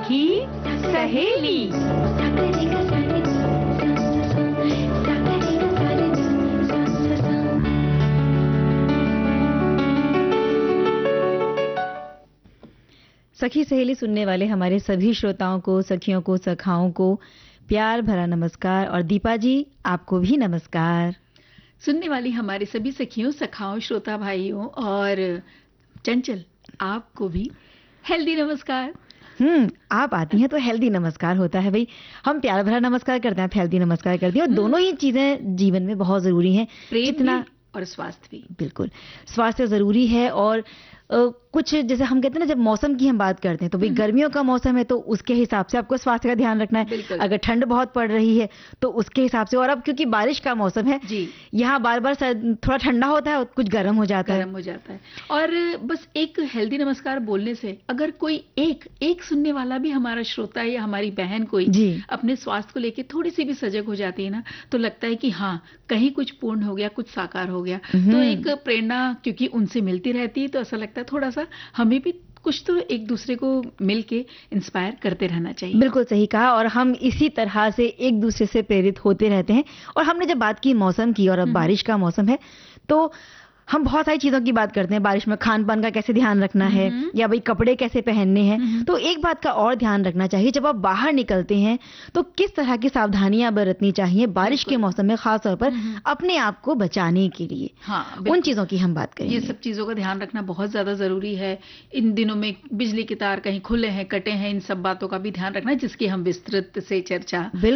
सखी सहेली। सखी सहेली सुनने वाले हमारे सभी श्रोताओं को, सखियों को, सखाओं को प्यार भरा नमस्कार। और दीपा जी, आपको भी नमस्कार। सुनने वाली हमारे सभी सखियों, सखाओं, श्रोता भाइयों और चंचल, आपको भी हेल्दी नमस्कार। आप आती हैं तो हेल्दी नमस्कार होता है भाई। हम प्यार भरा नमस्कार करते हैं, आप हेल्दी नमस्कार करती हैं, और दोनों ही चीजें जीवन में बहुत जरूरी हैं। प्रेम भी और स्वास्थ्य भी। बिल्कुल, स्वास्थ्य जरूरी है। और कुछ जैसे हम कहते हैं ना, जब मौसम की हम बात करते हैं तो भाई गर्मियों का मौसम है तो उसके हिसाब से आपको स्वास्थ्य का ध्यान रखना है। अगर ठंड बहुत पड़ रही है तो उसके हिसाब से। और अब क्योंकि बारिश का मौसम है जी, यहाँ बार बार थोड़ा ठंडा होता है और कुछ गर्म हो जाता है। और बस एक हेल्दी नमस्कार बोलने से अगर कोई एक सुनने वाला भी हमारा श्रोता या हमारी बहन कोई अपने स्वास्थ्य को लेकर थोड़ी सी भी सजग हो जाती है ना, तो लगता है कि हाँ, कहीं कुछ पूर्ण हो गया, कुछ साकार हो गया। तो एक प्रेरणा क्योंकि उनसे मिलती रहती है, तो ऐसा लगता है थोड़ा सा हमें भी कुछ तो एक दूसरे को मिलके इंस्पायर करते रहना चाहिए। बिल्कुल सही कहा। और हम इसी तरह से एक दूसरे से प्रेरित होते रहते हैं। और हमने जब बात की मौसम की, और अब बारिश का मौसम है, तो हम बहुत सारी चीजों की बात करते हैं। बारिश में खान पान का कैसे ध्यान रखना है, या भाई कपड़े कैसे पहनने हैं। तो एक बात का और ध्यान रखना चाहिए, जब आप बाहर निकलते हैं तो किस तरह की सावधानियां बरतनी चाहिए बारिश के मौसम में, खासतौर पर अपने आप को बचाने के लिए। उन चीजों की हम बात करेंगे। ये सब चीजों का ध्यान रखना बहुत ज्यादा जरूरी है। इन दिनों में बिजली के तार कहीं खुले हैं, कटे हैं, इन सब बातों का भी ध्यान रखना, जिसकी हम विस्तृत से चर्चा